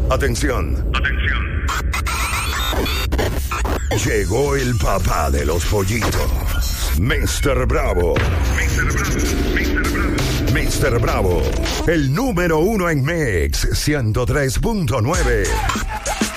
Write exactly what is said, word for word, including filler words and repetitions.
Atención. Atención. Llegó el papá de los pollitos. mister Bravo. mister Bravo. mister Bravo. mister Bravo. El número uno en Mix ciento tres punto nueve.